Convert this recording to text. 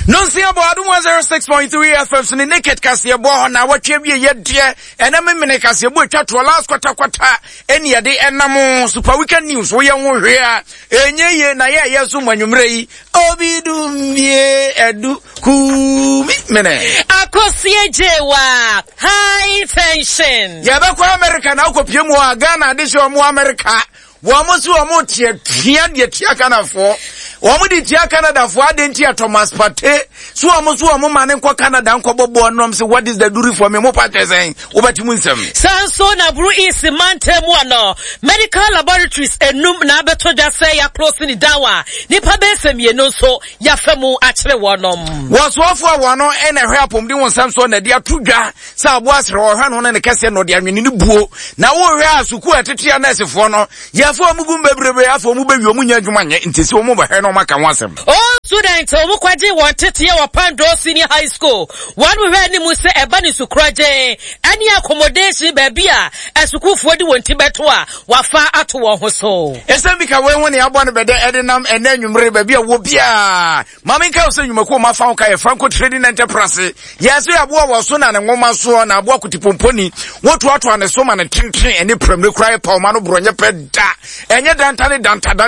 No see about 106.3 FM so the naked Cassia Boy na what you be yet dear and I'm a Cassia Boy chat to last quarter any day and no super weekend news we are here and ye na ya so when you mray obi do me edu ku mene akosie jewa high tension ya ba kwa America na ko piem wa Ghana de so mo America wo mo so mo tie de tia kanafo wo di tia Canada for adenti Thomas Partey so mo mane kwa Canada nko bobo nom say what is the duty for me mo Partey saying obatimu nsem sanso na bru is mantem no medical laboratories enum na beto da say ya closing the dawa nipa besem ye no so ya femu akere wonom wo so afo wono ene hwe apom di won sanso na dia tudwa sa abo asre wo hwa no ne kese no dia nwene ni buo na wo hwe asuku atetia na asefo no ya fo mugu bebrebe afo mu bewi omunya adwuma nye ntisi wo mu ba hwe no maka wasem oh student omu kwaje won tete wa Pando Senior High School one we hwe ni mu se eba ni sukuraje ani accommodation baby a asukufo di won tibeto a wafa ato wo ho so esembika we won ya abo no bede edenam enanwumre baby a wo bia maminka so nwumako ma fa ka ye Franco Trading Enterprise yeso ya abo wo so na ne ngoma so na abo akutipomponi woto ato ane so ma ne tenten ene premre krai pa ma no bronye peda enye danta